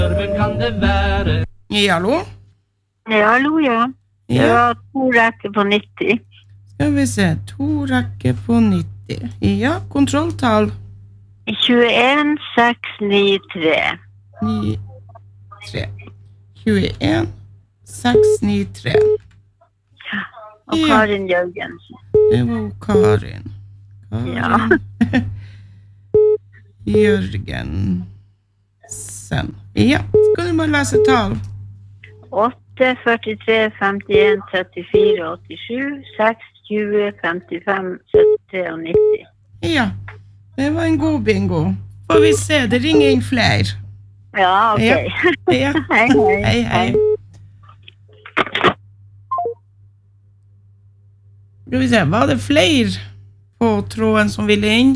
Kan det være? Ja, hallo? Ja, hallo, ja. Det var 2 rekker på 90. Skal vi se, 2 rekker på 90. Ja, kontrolltall. 21 693. 93. 21 693. Og Karin Jørgensen. Det var Karin. Ja. Jørgensen. Ja, skal du bare lese tall? 8, 43, 51, 34, 87, 6, 20, 55, 73 og 90. Ja, det var en god bingo. Får vi se, det ringer inn flere. Ja, ok. Ja. Ja. Hei, hei. Hei, hei. Skal vi se, var det flere på tråden som ville inn?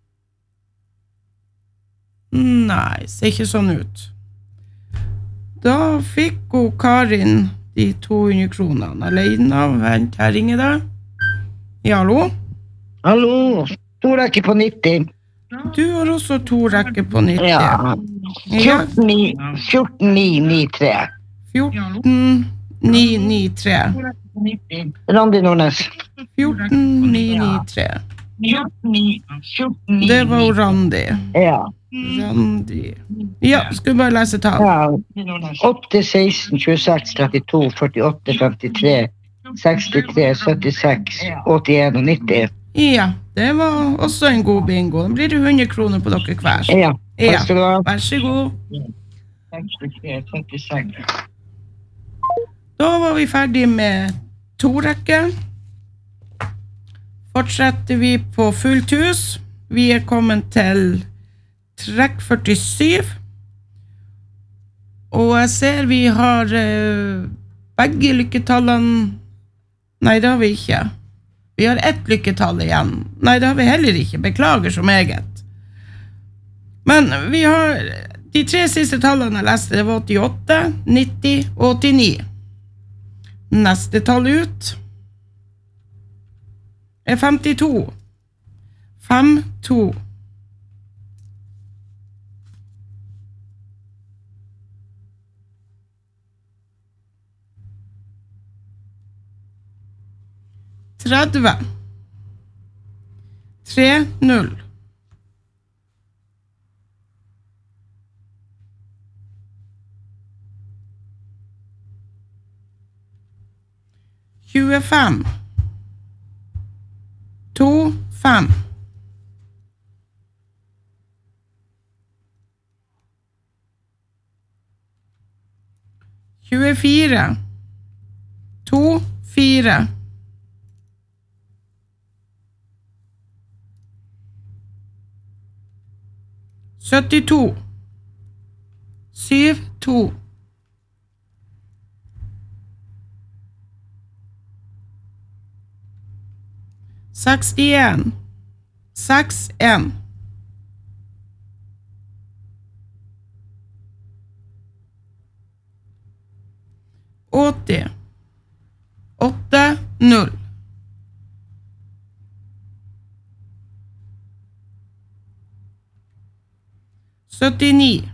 Nei, ser ikke sånn ut. Da fikk hun Karin de 200 kronene alene. Vent, her ringer det. Ja, hallo? Hallo, 2 rekker på 90. Du har også 2 rekker på 90. Ja. 14 993. 14 993. Randi Nordnes. 14 993. Det var jo Randi. Ja. Randi. Ja, skal vi bare lese tall? Ja. 8, 16, 26, 32, 48, 53, 63, 76, 81 og 90. Ja, det var også en god bingo. Da blir det 100 kroner på dere hver. Ja, takk skal du ha. Vær så god. 63, 76. Da var vi ferdig med 2 rekker. Fortsetter vi på fullt hus. Vi er kommet til trekk 47. Og jeg ser vi har begge lykketallene. Nei, det har vi ikke. Vi har 1 lykketall igjen. Nei, det har vi heller ikke. Beklager så meget. Men vi har de 3 siste tallene jeg leste. Det var 88, 90 og 89. Neste tall ut er 52. 52. Tredve. 3-0. 25. 2-5. 24. 2-4. 72. 7-2. 61. 6-1. 80. 8-0. 79.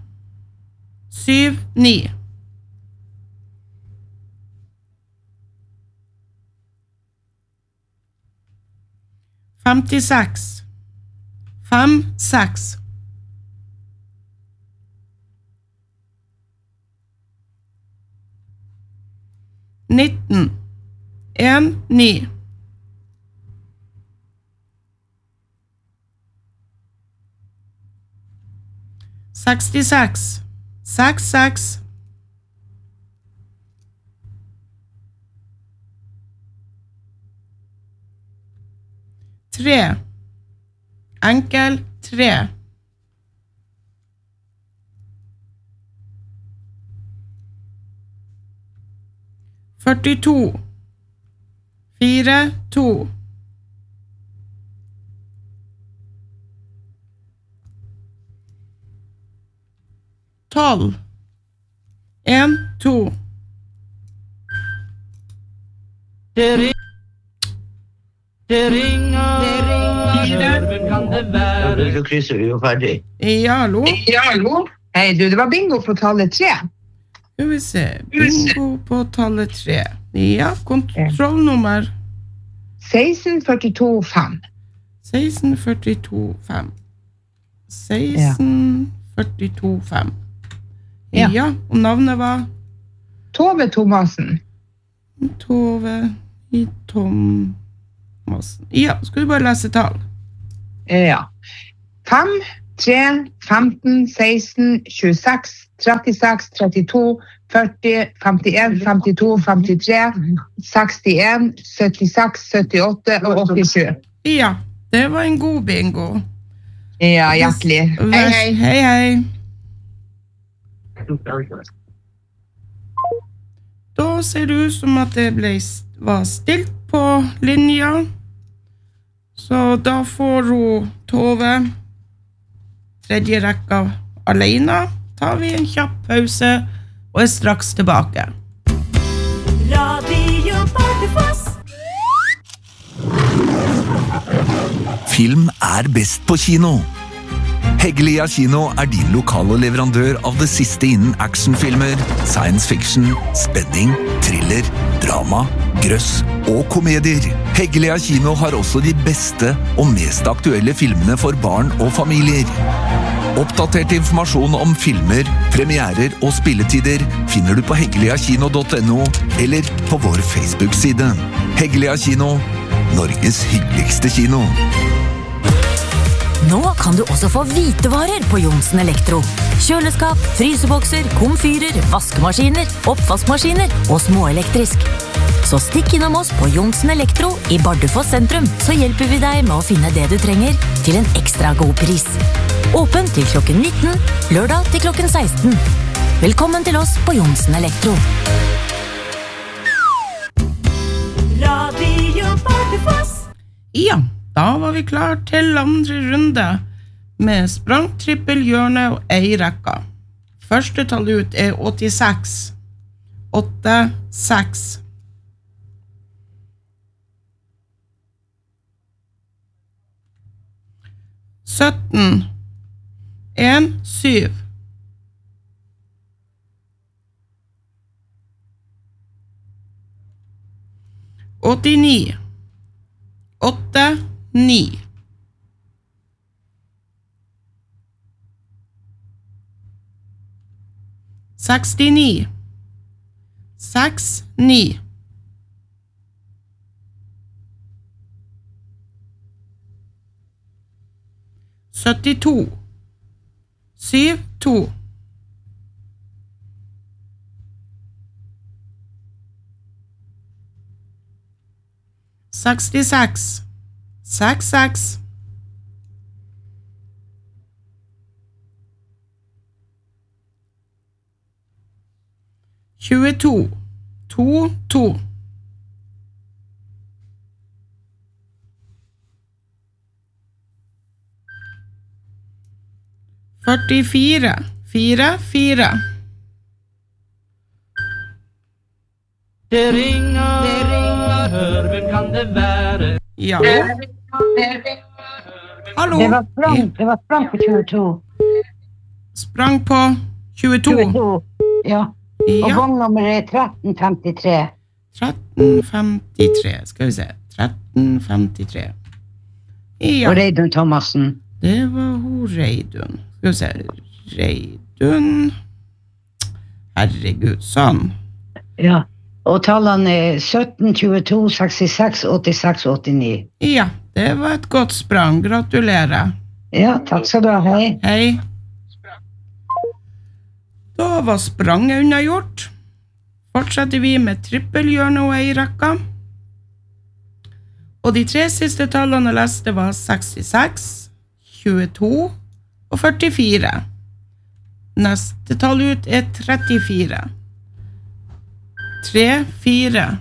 7-9. 56. 5-6. 19. 1-9. 66. 6-6. 3. Enkel 3. 42. 4-2. 12. 1-2. Det ringer, kan det være? Så krysser vi jo ferdig. Ja, hallo? Ja, hallo? Hei du, det var bingo på tallet 3. Skal vi se, bingo på tallet 3. Ja, kontrollnummer. 1642,5. 1642,5. 1642,5. Ja, og navnet var? Tove Thomassen. Tove i Thomassen. Ja, skal du bare lese tall? Ja. 5, 3, 15, 16, 26, 36, 32, 40, 51, 52, 53, 61, 76, 78 og 87. Ja, det var en god bingo. Ja, hjertelig. Hei, hei. Hei, hei. Da ser det ut som at det var stilt på linja. Så da får hun Tove tredje rekka alene. Tar vi en kjapp pause og er straks tilbake. Radio Bardufoss. Film er best på kino. Heggelia kino er din lokale leverandør av det siste innen actionfilmer, science fiction, spenning, thriller, drama, grøss og komedier. Heggelia kino har også de beste og mest aktuelle filmene for barn og familier. Oppdatert informasjon om filmer, premierer og spilletider finner du på heggeliakino.no eller på vår Facebook-side. Heggelia kino, Norges hyggeligste kino. Nå kan du også få hvitevarer på Johnsen Elektro. Kjøleskap, frysebokser, komfyrer, vaskemaskiner, oppvaskmaskiner og småelektrisk. Så stikk innom oss på Johnsen Elektro i Bardufoss sentrum, så hjelper vi deg med å finne det du trenger til en ekstra god pris. Åpen til klokken 19, lørdag til klokken 16. Velkommen til oss på Johnsen Elektro. Radio Bardufoss. Ja, da var vi klar til andre runde med sprang, trippel, hjørne og ei rekka. Første tall ut er 86. 86. 17. 1, 7. 89. 8, 9. 69. 6, 9. 72. 7, 2. 66. 6, 6. 22. 2, 2. 44. 4, 4. Det ringer, hør, hvem kan det være? Ja. Hallo. Det var sprang på 22. Sprang på 22. 22, ja. Og Ja. vangnummer er 1353. 1353. Skal vi se. 1353. Ja. Og Reidun Thomassen. Det var hun Reidun. Skal vi se. Reidun. Herregud, sånn. Ja. Og tallene er 17, 22, 66, 86, 89. Ja, det var et godt sprang. Gratulerer. Ja, takk skal du ha. Hei. Hei. Da var spranget unnagjort. Fortsetter vi med trippelhjørne og ei rekka. Og de tre siste tallene jeg leste var 66, 22 og 44. Neste tall ut er 34. 3, 4.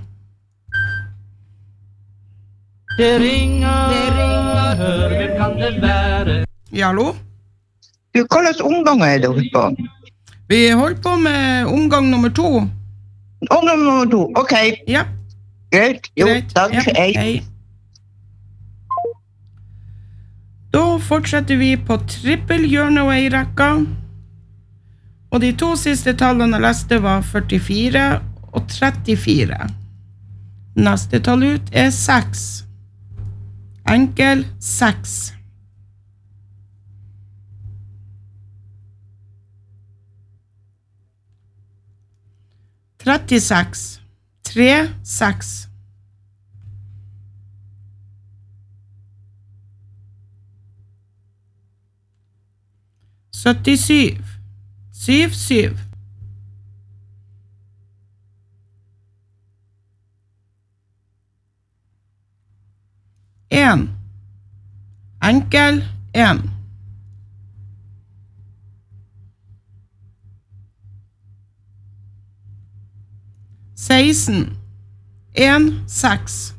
Det ringer, hør, hvem kan det være? Ja, hallo? Du, hva slags omganger er det oppe på? Vi holder på med omgang nummer 2. Omgang nummer 2, ok. Ja, Greit, jo, greit. takk, Ja, hei. Da fortsetter vi på trippelhjørne og ei rekka. Og de to siste tallene jeg leste var 44 og 34. Neste tall ut 6. Enkel 6. 36. 3, 6. 77. 7, 7. 1. Enkel 1. 16. 1, 6.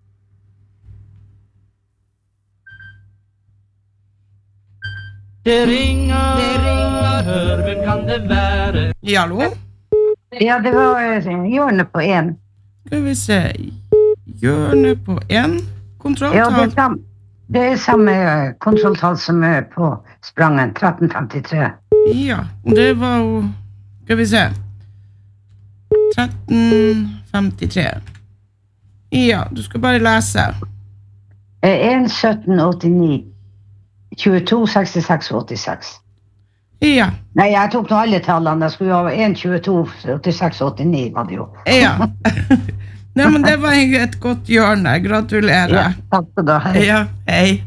Det ringer, hør, hvem kan det være? Ja, hallo? Ja, det var hjørnet på 1. Skal vi se. Hjørnet på 1. Ja, Kontrolltall. det er samme kontrolltall som er på sprangen, 1353. Ja, det var jo... Skal vi se. 1353. Ja, du skal bare lese. 1, 17, 89, 22, 66, 86. Ja, Nei, jeg tok nå alle tallene. Jeg skulle ha 1, 22, 86, 89 var det jo. ja. Nei, men det var et godt hjørne. Gratulerer. Ja, takk for det. Ja, hei.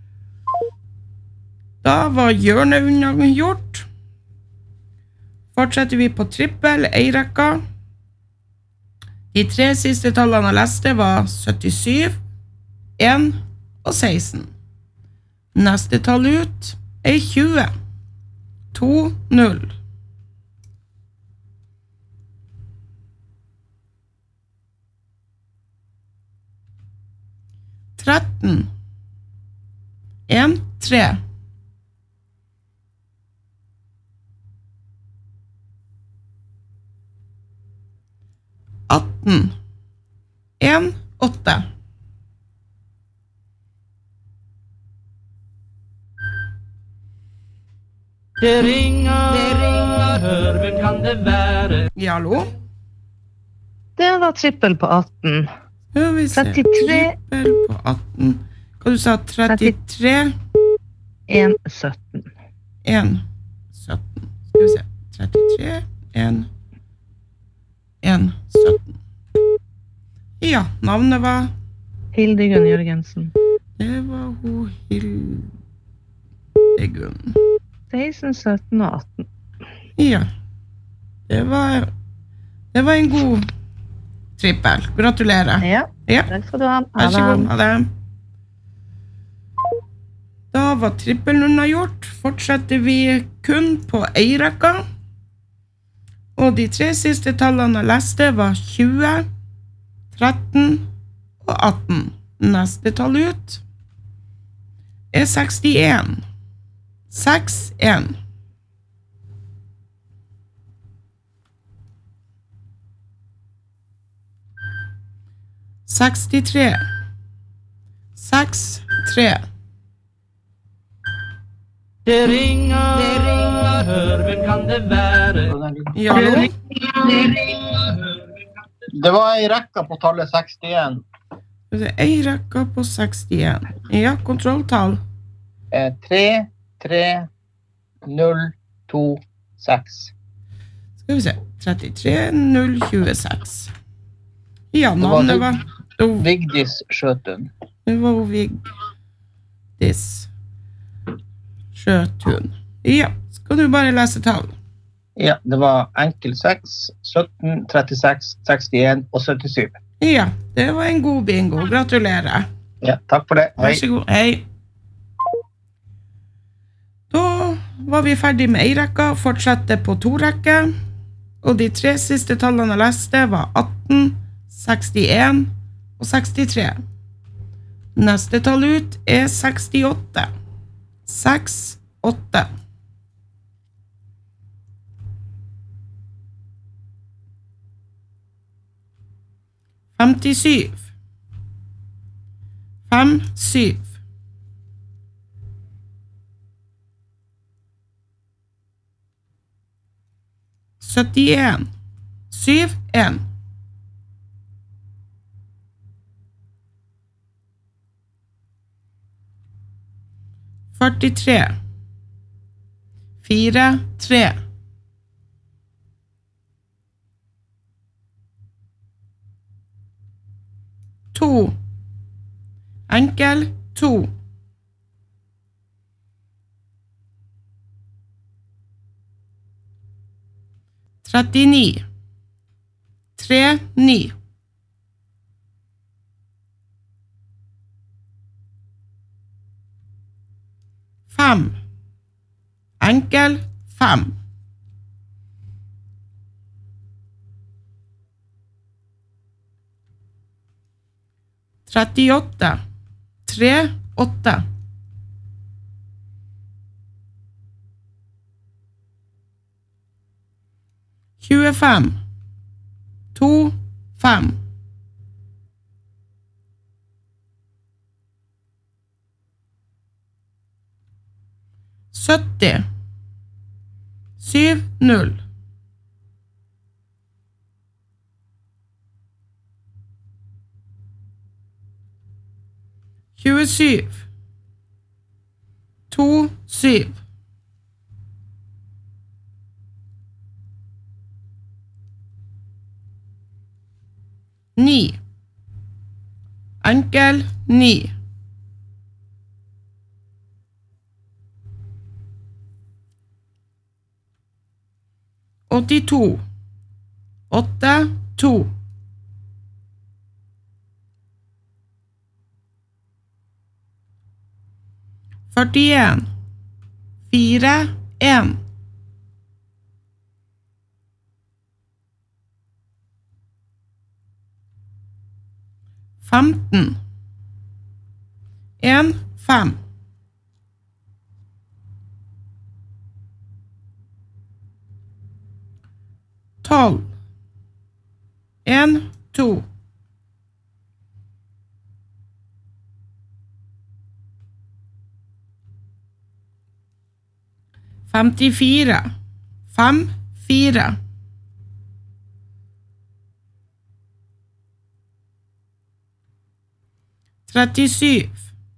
Da var hjørnet unnagjort. Fortsetter vi på trippel, eirekka. De 3 siste tallene jeg leste var 77, 1 og 16. Neste tall ut er 20. 2, 0. 13. 1, 3. 18. 1, 8. 'Det ringer, hør, hvem kan det være?' Ja, hallo? Det var trippel på 18. Skal vi se. 33. Trippel på 18. Hva du sa? 33? 1, 17. 1, 17. Skal vi se. 33, 1, 1, 17. Ja, navnet var... Hildegunn Jørgensen. Det var hun Hildegunn. 16, 17 og 18. Ja. Det var en god trippel. Gratulerer. Ja, Ja, takk skal du ha. vær så god. Ha det. Da var trippelen unnagjort. Fortsetter vi kun på eirekka. Og de 3 siste tallene jeg leste var 20, 13 og 18. Neste tall ut er 61. 6, 1. 63. 6, 3. Det ringer, hør, hvem kan det være? Ja, hallo? Det var en rekke på tallet 61. Det er en rekke på 61. Ja, kontrolltall. 3, 3, 0, 2, 6. Skal vi se. 33, 0, 26. Ja, navnet var... Vigdis Skjøtun. Det var Vigdis Skjøtun. Ja, skal du bare lese tall? Ja, det var enkel 6, 17, 36, 61 og 77. Ja, det var en god bingo. Gratulerer. Ja, takk for det. Vær så god. Hei. Da var vi ferdig med eirekka, fortsette på 2-rekke. Og de 3 siste tallene jeg leste var 18, 61 og 63. Neste tall ut er 68. 6, 8. 57. 5, 7. 71 71 43 43 2 enkel 2 39 3 9 5 enkel 5 38 3 8 25 2 5 70 7 0 27 2 7 9 enkel 9 82 8 2 41 4 1 15 1 5 12 1 2 54 5 4 37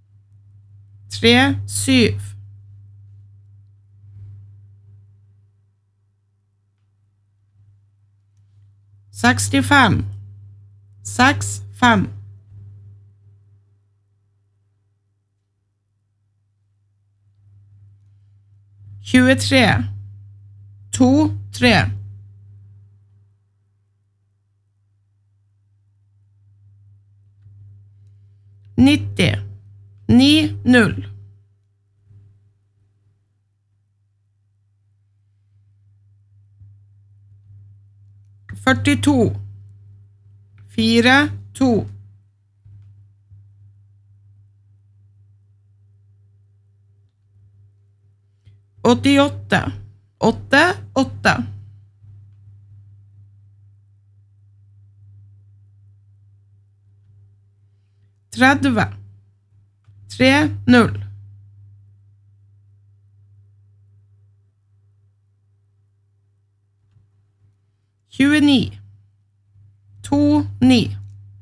3 7 65 6 5 23 2 3 90 9 0 42 4 2 88 8 8 30 3 0 29 2 9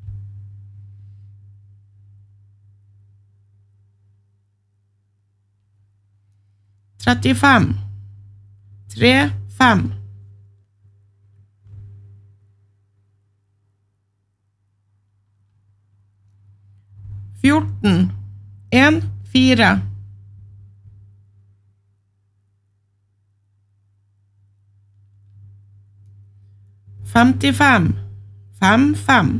35 3 5 14 1 4 55 5 5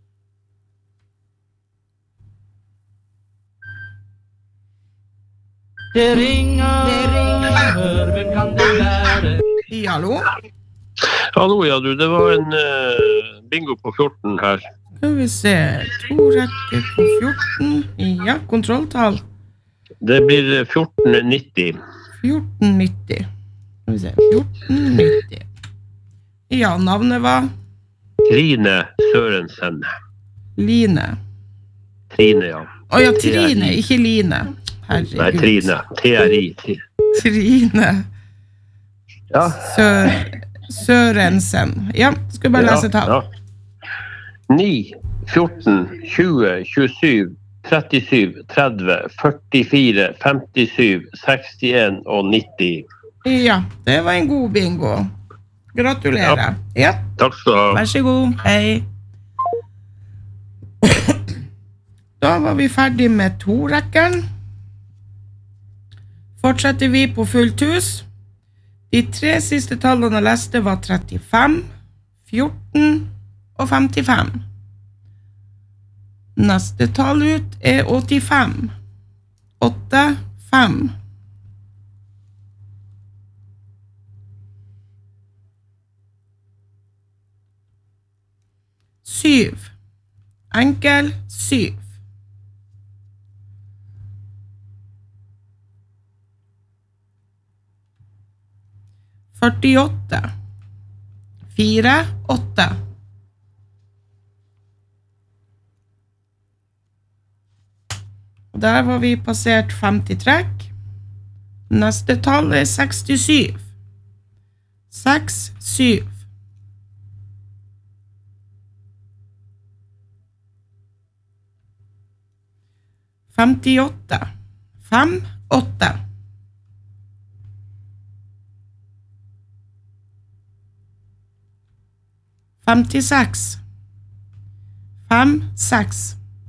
Det ringer, hør, hvem kan det være? Hallo? Hallo, ja du, det var en bingo på 14 her. Skal vi se, 2 rekker på 14, ja, kontrolltall. Det blir 1490. 1490, skal vi se, 1490. Ja, navnet var? Trine Sørensen. Line. Trine, ja. Åja, Trine, ikke Line. Herregud. Nei, Trine. TRI. Trine. Ja. Sørensen. Ja, skal bare lese tall. 9, 14, 20, 27, 37, 30, 44, 57, 61 og 90. Ja, det var en god bingo. Gratulerer. Ja. Takk skal du ha. Vær så god. Hei. Da var vi ferdig med 2-rekken. Fortsetter vi på fullt hus. De 3 siste tallene jeg leste var 35, 14 og 55. Neste tall ut 85. 8, 5. Syv. Enkel 7. 48. 4, 8. Der var vi passert 50 trekk. Neste tall 67. 6, 7. 58. 5, 8. 56. 5, 6.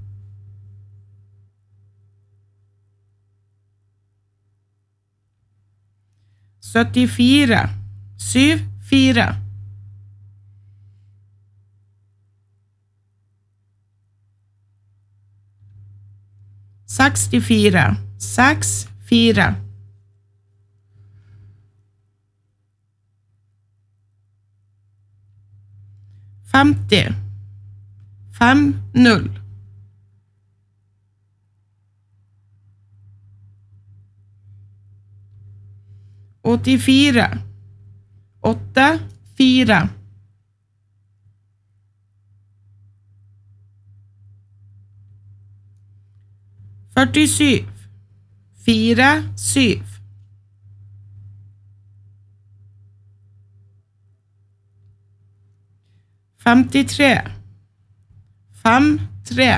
74. 7, 4. 64. 6, 4. 50. 5, 0. 84. 8, 4. 47. 4, 7. 53. 5, 3.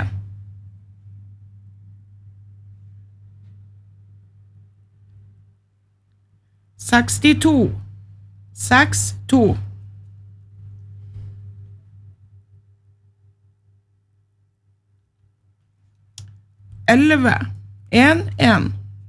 62. 6, 2. 11. 1, 1.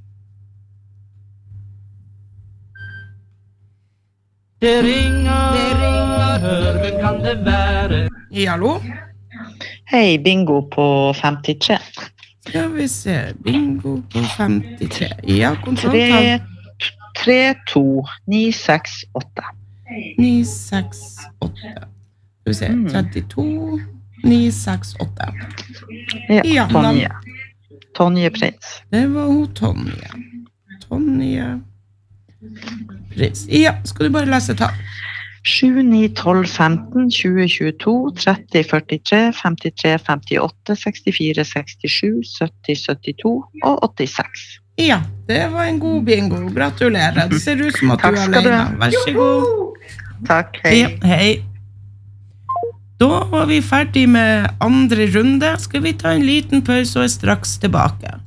Det ringer, hør, hvem kan det være? Hallo? Hei, bingo på 53. Skal vi se, bingo på 53. Ja, kontrolltall. 3, 2, 9, 6, 8. 9, 6, 8. Skal vi se, 32, 9, 6, 8. Ja, Tonje. Tonje Prins. Det var hun Tonje. Tonje Prins. Ja, skal du bare lese tall? 7, 9, 12, 15, 20, 22, 30, 43, 53, 58, 64, 67, 70, 72 og 86. Ja, det var en god bingo. Gratulerer. Det ser ut som at du er alene. Vær så god. Takk, hei. Ja, hei. Da var vi ferdig med andre runde. Skal vi ta en liten pause og er straks tilbake.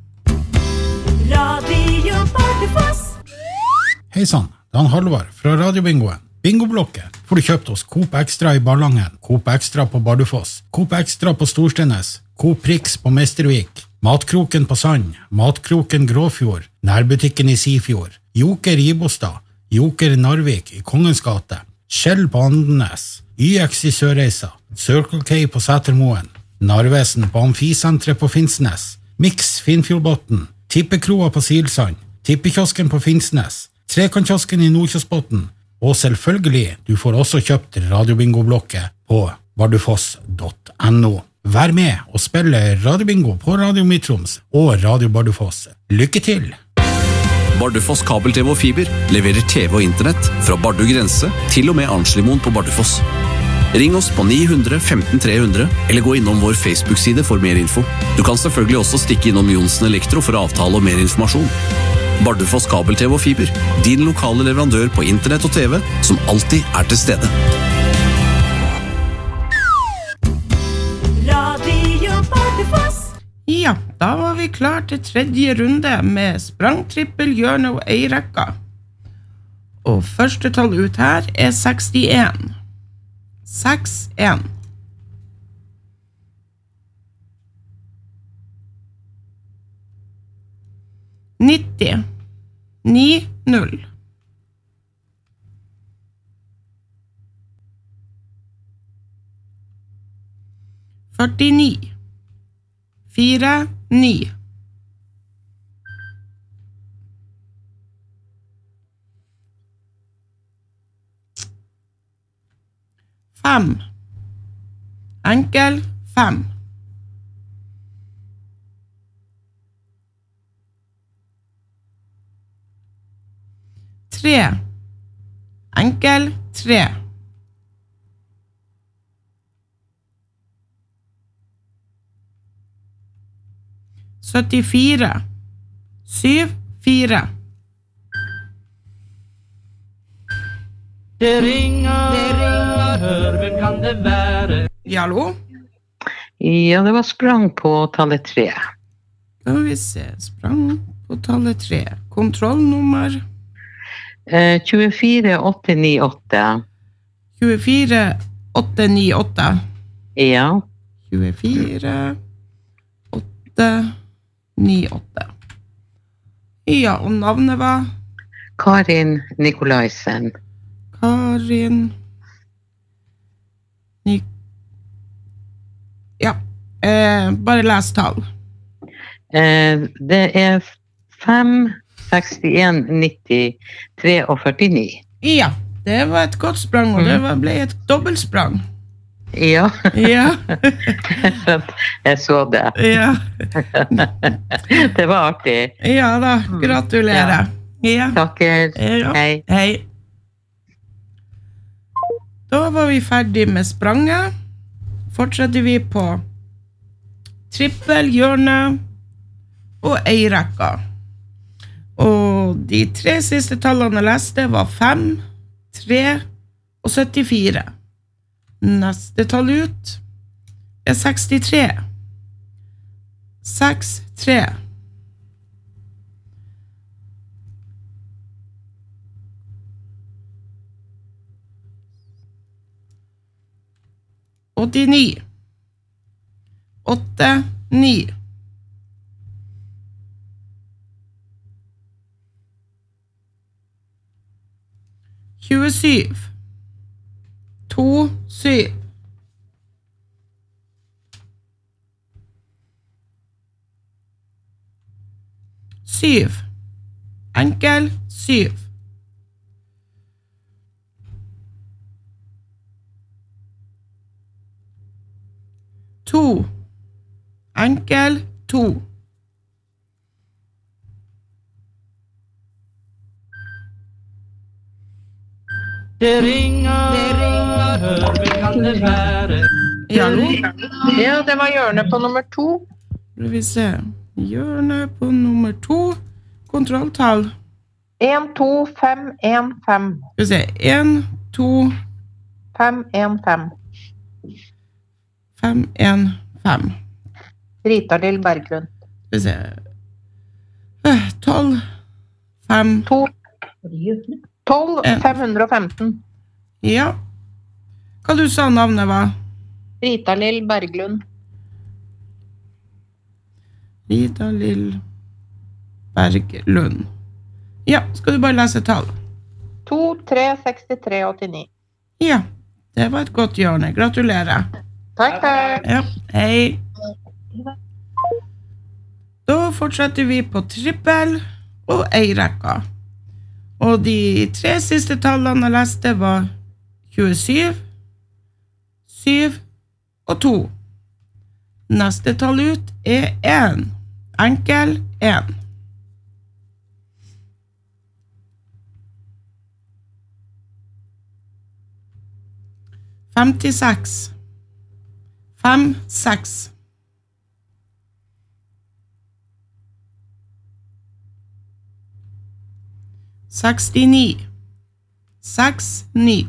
Radio Bardufoss. Hei sann, det er Halvard fra Radiobingoen. Bingoblokket får du kjøpt hos Coop Extra i Ballangen, Coop Extra på Bardufoss, Coop Extra på Storstenes, Coop Prix på Mestervik, Matkroken på Sand, Matkroken Gråfjord, Nærbutikken i Sifjord, Joker i Ibostad, Joker Narvik i Kongens gate, Skjell på Andenes, YX i Sørreisa, Circle K på Sætermoen, Narvesen på Amfisentret på Finnsnes, Mix Finnfjordbotten, Tippekroa på Silsand, Tippekiosken på Finnsnes, Trekantkiosken i Nordkjosbotten, og selvfølgelig, du får også kjøpt Radiobingoblokket på bardufoss.no. Vær med og spille Radiobingo på Radio Mitroms og Radio Bardufoss. Lykke til! Bardufoss kabel-TV og fiber leverer TV og internett fra Bardu grense til og med Arnslimoen på Bardufoss. Ring oss på 900 15 300 eller gå innom vår Facebook-side for mer info. Du kan selvfølgelig også stikke innom Jonsen Elektro for avtale og mer informasjon. Bardufoss kabel-TV og fiber. Din lokale leverandør på internett og TV, som alltid til stede. Radio Bardufoss. Ja, da var vi klar til tredje runde med sprang, trippel, hjørne og eirekka. Og første tall ut her 61. 61. 90. 9-0. 49. 4-9. 5. Enkel 5. 3. Enkel 3. 74. 7-4. Det ringer, hør, hvem kan det være? Hallo? Ja, det var sprang på tallet 3. Skal vi se, sprang på tallet 3. Kontrollnummer? 24898. 24898. Ja. 24898. Ja, og navnet var? Karin Nikolaisen. Karin Ja, bare les tall. Det 5, 61, 90, 3 og 49. Ja, det var et godt sprang, og det ble et dobbeltsprang. Ja. Ja. Jeg så det. Ja. Det var artig. Ja da, gratulerer. Ja. Takker. Ja. Hei. Hei. Da var vi ferdig med spranget. Fortsetter vi på trippel, hjørne og eirekka. Og de 3 siste tallene jeg leste var 5, 3 og 74. Neste tall ut 63. 6-3. 89. 8-9. 27. 2-7. 7. Enkel 7. 2. Enkel 2. 'Det ringer, hør, hvem kan det være?' Ja, det var hjørne på nummer 2. Skal vi se. Hjørne på nummer 2. Kontrolltall. 1, 2, 5, 1, 5. Skal vi se. 1, 2, 5, 1, 5. 5, 1, 5. Rita Lill Berglund. Skal vi se. 12, 5. 12, 515. Ja. Hva du sa navnet var? Rita Lill Berglund. Rita Lill Berglund. Ja, skal du bare lese tall? 2, 3, 63, 89. Ja, det var et godt hjørne. Gratulerer. Takk. Ja, hei. Da fortsetter vi på trippel og eirekka. Og de 3 siste tallene jeg leste var 27, 7 og 2. Neste tall ut 1. Enkel 1. 56. 5, 6. 69. 69.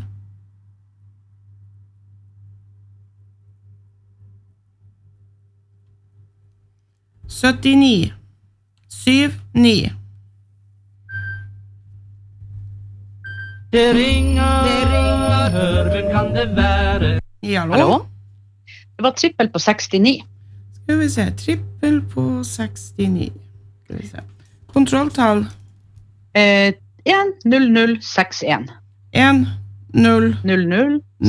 79. 79. Det ringer, hør, hvem kan det være? Ja, Hallo? Det var trippel på 69. Skal vi se, trippel på 69. Skal vi se. Kontrolltall? 10061. 100.